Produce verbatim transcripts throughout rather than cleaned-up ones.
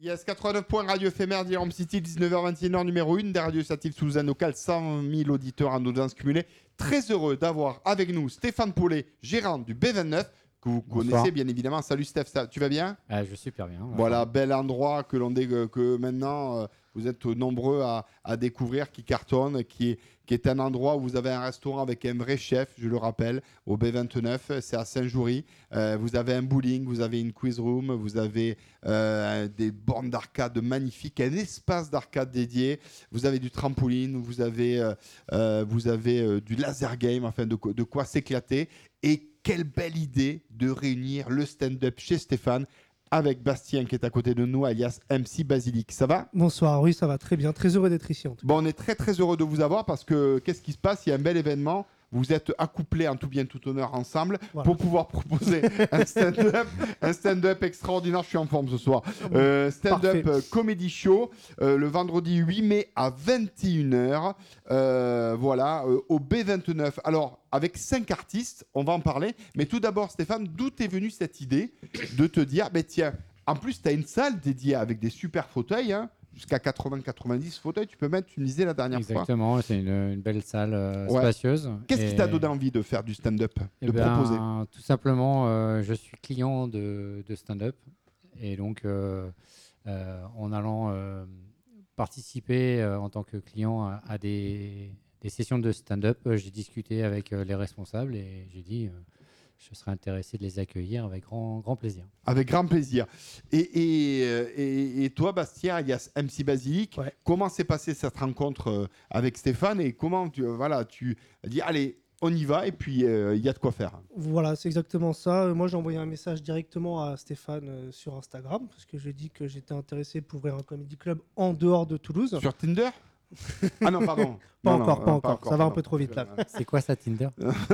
Yes, quatre-vingt-neuf points radio éphémère d'Iram City, dix-neuf heures vingt et une heures numéro un des radios statives Toulousaine locales, cent mille auditeurs en audience cumulée. Très heureux d'avoir avec nous Stéphane Paulet, gérant du B vingt-neuf, que vous Bonsoir. Connaissez bien évidemment. Salut Steph, ça, tu vas bien? euh, Je vais super bien. Voilà, bel endroit que, l'on dé... que maintenant euh, vous êtes nombreux à, à découvrir, qui cartonne, qui est, qui est un endroit où vous avez un restaurant avec un vrai chef, je le rappelle, au B vingt-neuf, c'est à Saint-Joury. Euh, vous avez un bowling, vous avez une quiz room, vous avez euh, des bornes d'arcade magnifiques, un espace d'arcade dédié, vous avez du trampoline, vous avez, euh, euh, vous avez euh, du laser game, enfin de, de quoi s'éclater. Et quelle belle idée de réunir le stand-up chez Stéphane avec Bastien qui est à côté de nous, alias M C Basilic. Ça va? Bonsoir, oui, ça va très bien. Très heureux d'être ici en tout cas. Bon, on est très très heureux de vous avoir parce que qu'est-ce qui se passe? Il y a un bel événement. Vous êtes accouplés en tout bien tout honneur ensemble voilà. pour pouvoir proposer un stand-up, un stand-up extraordinaire. Je suis en forme ce soir. Euh, stand-up euh, comedy show euh, le vendredi huit mai à vingt et une heures. Euh, voilà, euh, au B vingt-neuf. Alors, avec cinq artistes, on va en parler. Mais tout d'abord, Stéphane, d'où est venue cette idée de te dire, bah, tiens, en plus, tu as une salle dédiée avec des super fauteuils, hein, jusqu'à quatre-vingts quatre-vingt-dix fauteuils, tu peux mettre, tu me disais la dernière Exactement, fois. Exactement, c'est une, une belle salle euh, ouais. spacieuse. Qu'est-ce et... qui t'a donné envie de faire du stand-up, eh de ben, proposer? Tout simplement, euh, je suis client de, de stand-up. Et donc, euh, euh, en allant euh, participer euh, en tant que client à, à des, des sessions de stand-up, euh, j'ai discuté avec euh, les responsables et j'ai dit... Euh, je serais intéressé de les accueillir avec grand, grand plaisir. Avec grand plaisir. Et, et, et, et toi, Bastien, alias M C Basilic, ouais. comment s'est passée cette rencontre avec Stéphane et comment tu, voilà, tu as dit, allez, on y va et puis il euh, y a de quoi faire. Voilà, c'est exactement ça. Moi, j'ai envoyé un message directement à Stéphane euh, sur Instagram parce que j'ai dit que j'étais intéressé pour ouvrir un comedy club en dehors de Toulouse. Sur Tinder? Ah non, pardon. pas, non, encore, non, pas, non, encore, pas encore. Ça va non. un peu trop vite là. C'est quoi ça, Tinder?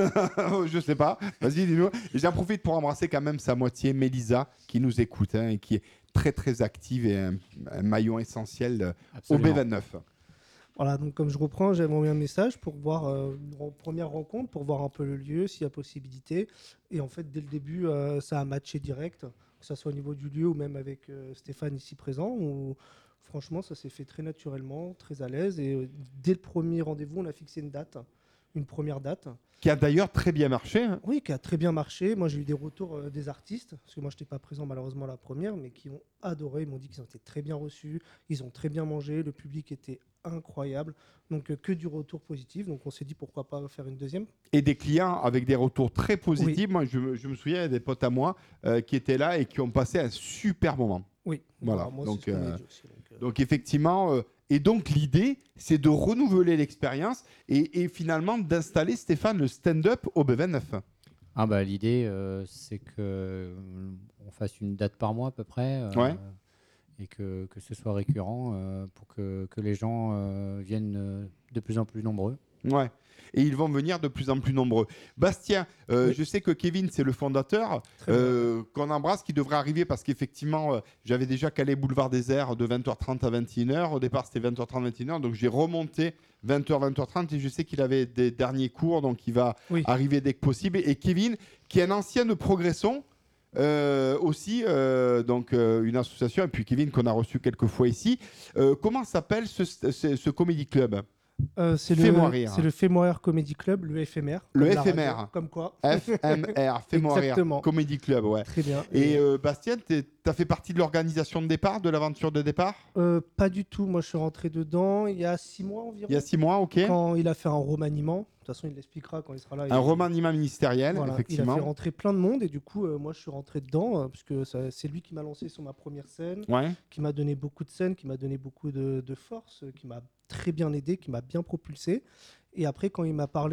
Je sais pas. Vas-y, dis-nous. Et j'en profite pour embrasser quand même sa moitié, Mélisa, qui nous écoute hein, et qui est très très active et un, un maillon essentiel Absolument. Au B vingt-neuf. Voilà, donc comme je reprends, j'avais envoyé un message pour voir euh, une première rencontre, pour voir un peu le lieu, s'il y a possibilité. Et en fait, dès le début, euh, ça a matché direct, que ce soit au niveau du lieu ou même avec euh, Stéphane ici présent. Où, franchement, ça s'est fait très naturellement, très à l'aise. Et euh, dès le premier rendez-vous, on a fixé une date, une première date. Qui a d'ailleurs très bien marché. Hein. Oui, qui a très bien marché. Moi, j'ai eu des retours euh, des artistes, parce que moi, je n'étais pas présent malheureusement à la première, mais qui ont adoré. Ils m'ont dit qu'ils ont été très bien reçus, ils ont très bien mangé, le public était incroyable. Donc, euh, que du retour positif. Donc, on s'est dit pourquoi pas faire une deuxième. Et des clients avec des retours très positifs. Oui. Moi, je, je me souviens, il y a des potes à moi euh, qui étaient là et qui ont passé un super moment. Oui, voilà. Alors, moi, donc, c'est euh, aussi, donc, euh... donc, effectivement, euh, et donc l'idée, c'est de renouveler l'expérience et, et finalement d'installer, Stéphane, le stand-up au B vingt-neuf. Ah bah, l'idée, euh, c'est qu'on fasse une date par mois à peu près. Euh, ouais. Et que, que ce soit récurrent euh, pour que, que les gens euh, viennent euh, de plus en plus nombreux. Ouais. Et ils vont venir de plus en plus nombreux. Bastien, euh, oui. je sais que Kevin, c'est le fondateur, euh, qu'on embrasse, qui devrait arriver parce qu'effectivement, euh, j'avais déjà calé Boulevard des Airs de vingt heures trente à vingt et une heures. Au départ, c'était vingt heures trente, vingt et une heures. Donc, j'ai remonté vingt heures, vingt heures trente et je sais qu'il avait des derniers cours, donc il va oui. arriver dès que possible. Et Kevin, qui est un ancien de Progression, Euh, aussi, euh, donc euh, une association, et puis Kevin qu'on a reçu quelques fois ici. Euh, comment s'appelle ce, ce, ce comédie club? euh, C'est le, c'est le Fais-moi rire Comedy Club, le F M R. Le F M R. Radio, comme quoi. F M R, Fais-moi rire Comedy Club, ouais. Très bien. Et euh, Bastien, tu as fait partie de l'organisation de départ, de l'aventure de départ? euh, Pas du tout. Moi, je suis rentré dedans il y a six mois environ. Il y a six mois, ok. Quand il a fait un remaniement. De toute façon, il l'expliquera quand il sera là. Un remaniement ministériel, voilà, effectivement. Il a fait rentrer plein de monde et du coup, euh, moi, je suis rentré dedans euh, parce que ça, c'est lui qui m'a lancé sur ma première scène, ouais. qui m'a donné beaucoup de scènes, qui m'a donné beaucoup de, de force, qui m'a très bien aidé, qui m'a bien propulsé. Et après, quand il m'a parlé